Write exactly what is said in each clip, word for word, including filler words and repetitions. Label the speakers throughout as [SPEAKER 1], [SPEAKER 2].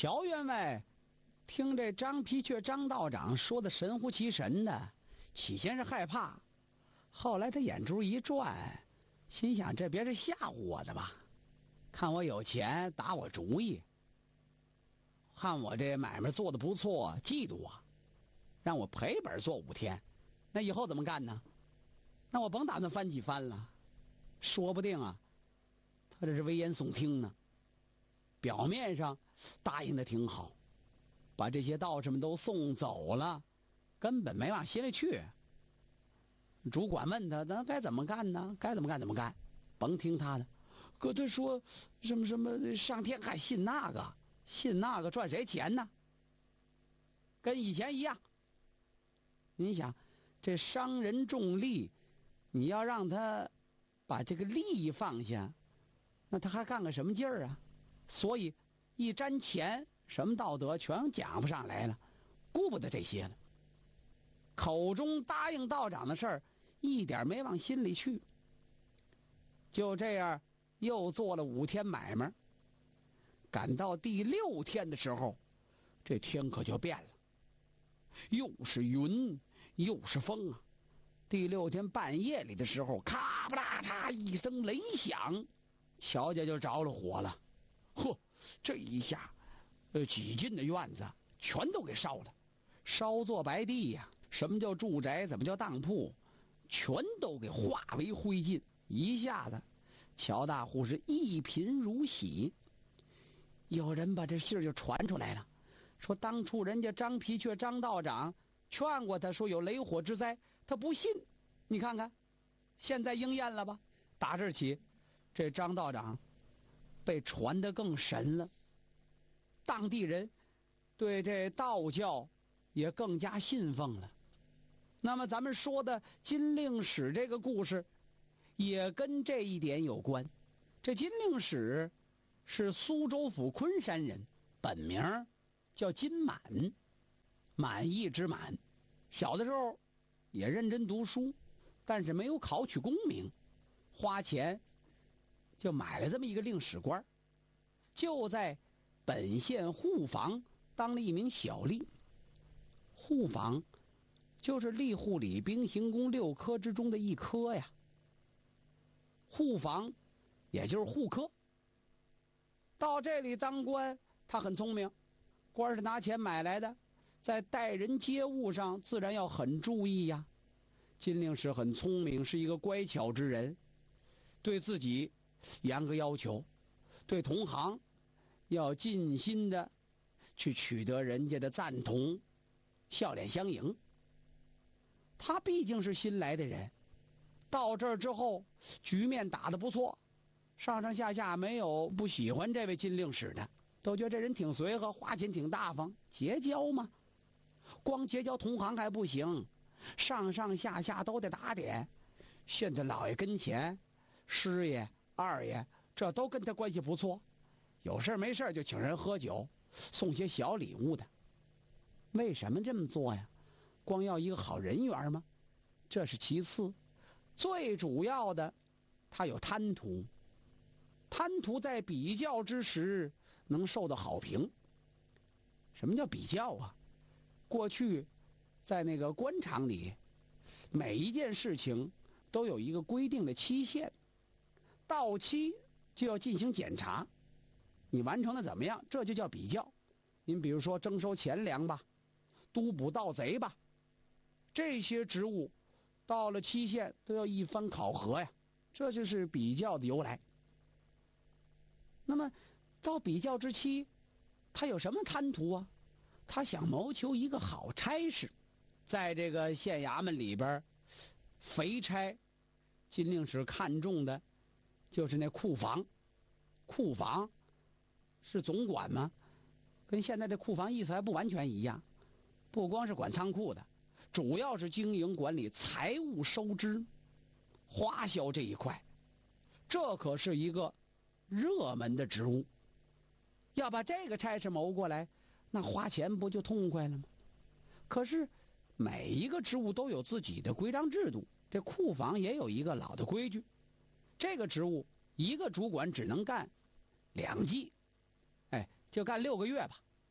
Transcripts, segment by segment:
[SPEAKER 1] 乔员外听这张皮雀张道长说的神乎其神的，起先是害怕，后来他眼珠一转，心想这别是吓唬我的吧？看我有钱打我主意，看我这买卖做得不错，嫉妒我，让我赔本做五天，那以后怎么干呢？那我甭打算翻几番了，说不定啊，他这是危言耸听呢。表面上答应的挺好，把这些道士们都送走了，根本没往心里去。主管问他，那该怎么干呢？该怎么干怎么干，甭听他的。可他说什么什么上天还信那个，信那个赚谁钱呢？跟以前一样。你想，这商人重利，你要让他把这个利益放下，那他还干个什么劲儿啊？所以一沾钱，什么道德全讲不上来了，顾不得这些了。口中答应道长的事儿，一点没往心里去。就这样又做了五天买卖，赶到第六天的时候，这天可就变了，又是云又是风啊。第六天半夜里的时候，咔不拉嚓一声雷响，乔家就着了火了。呵，这一下呃，几进的院子全都给烧了，烧作白地呀、啊！什么叫住宅？怎么叫当铺？全都给化为灰烬。一下子，乔大户是一贫如洗。有人把这信儿就传出来了，说当初人家张皮雀张道长劝过他说有雷火之灾，他不信。你看看，现在应验了吧？打这起，这张道长被传得更神了，当地人对这道教也更加信奉了。那么咱们说的金令史这个故事也跟这一点有关。这金令史是苏州府昆山人，本名叫金满，满意之满。小的时候也认真读书，但是没有考取功名，花钱就买了这么一个令史官，就在本县户坊当了一名小吏。户坊就是吏户里兵刑宫六科之中的一科呀。户坊也就是户科。到这里当官，他很聪明，官是拿钱买来的，在待人接物上自然要很注意呀。金令史很聪明，是一个乖巧之人，对自己严格要求，对同行要尽心的去取得人家的赞同，笑脸相迎。他毕竟是新来的人，到这儿之后局面打得不错，上上下下没有不喜欢这位金令史的，都觉得这人挺随和，花钱挺大方，结交嘛。光结交同行还不行，上上下下都得打点。现在老爷跟前，师爷二爷这都跟他关系不错，有事没事就请人喝酒，送些小礼物的。为什么这么做呀？光要一个好人缘吗？这是其次，最主要的他有贪图。贪图在比较之时能受到好评。什么叫比较啊？过去在那个官场里，每一件事情都有一个规定的期限，到期就要进行检查，你完成的怎么样，这就叫比较。您比如说征收钱粮吧，督捕盗贼吧，这些职务到了期限都要一番考核呀，这就是比较的由来。那么到比较之期，他有什么贪图啊？他想谋求一个好差事，在这个县衙门里边，肥差金令史看中的就是那库房。库房是总管吗？跟现在这库房意思还不完全一样，不光是管仓库的，主要是经营管理财务收支花销这一块，这可是一个热门的职务。要把这个差事谋过来，那花钱不就痛快了吗？可是每一个职务都有自己的规章制度，这库房也有一个老的规矩，这个职务一个主管只能干两季，哎，就干六个月吧。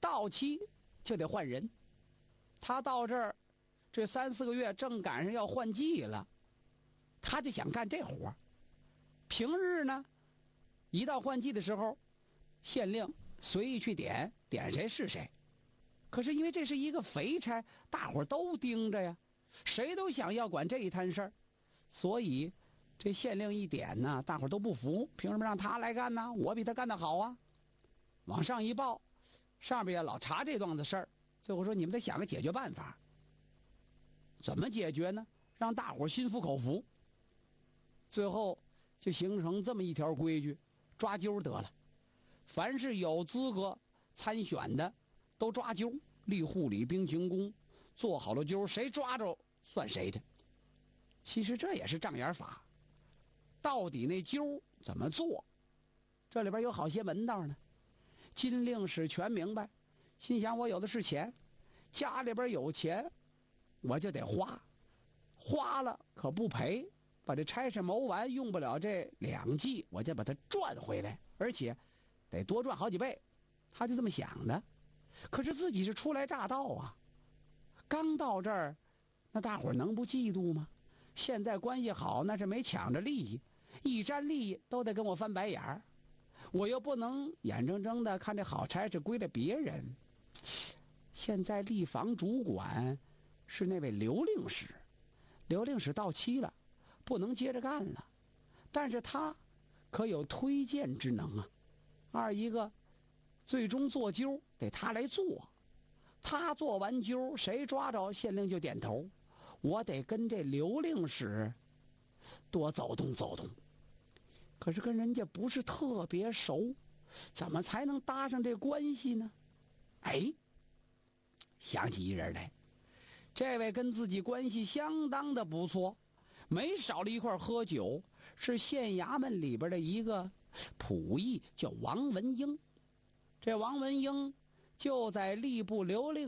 [SPEAKER 1] 到期就得换人。他到这儿这三四个月正赶上要换季了，他就想干这活。平日呢，一到换季的时候，县令随意去点，点谁是谁。可是因为这是一个肥差，大伙儿都盯着呀，谁都想要管这一摊事儿，所以这县令一点呢，大伙儿都不服，凭什么让他来干呢？我比他干得好啊！往上一报，上边也老查这档子事儿，最后说你们得想个解决办法。怎么解决呢？让大伙儿心服口服。最后就形成这么一条规矩，抓阄得了。凡是有资格参选的，都抓阄，立护理兵刑工，做好了阄，谁抓着算谁的。其实这也是障眼法，到底那阄怎么做？这里边有好些门道呢。金令史全明白，心想我有的是钱，家里边有钱，我就得花，花了可不赔，把这差事谋完，用不了这两季，我就把它赚回来，而且得多赚好几倍。他就这么想的。可是自己是初来乍到啊，刚到这儿，那大伙儿能不嫉妒吗？现在关系好，那是没抢着利益，一沾利益都得跟我翻白眼儿，我又不能眼睁睁的看这好差事归了别人。现在立房主管是那位刘令史，刘令史到期了，不能接着干了，但是他可有推荐之能啊。二一个最终做阄得他来做，他做完阄，谁抓着县令就点头，我得跟这刘令史多走动走动。可是跟人家不是特别熟，怎么才能搭上这关系呢？哎，想起一人来，这位跟自己关系相当的不错，没少了一块喝酒，是县衙门里边的一个仆役，叫王文英。这王文英就在吏部留令